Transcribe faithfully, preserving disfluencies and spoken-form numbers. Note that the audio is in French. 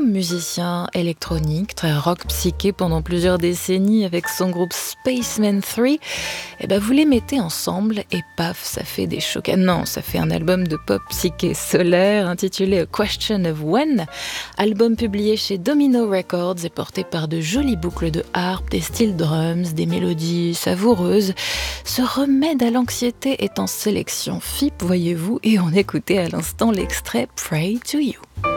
musicien électronique, très rock psyché pendant plusieurs décennies avec son groupe Spaceman trois, et ben vous les mettez ensemble et paf, ça fait des chocs. Ah non, ça fait un album de pop psyché solaire intitulé A Question of When, album publié chez Domino Records et porté par de jolies boucles de harpe, des styles drums, des mélodies savoureuses. Ce remède à l'anxiété est en sélection F I P, voyez-vous, et on écoutait à l'instant l'extrait Pray to You.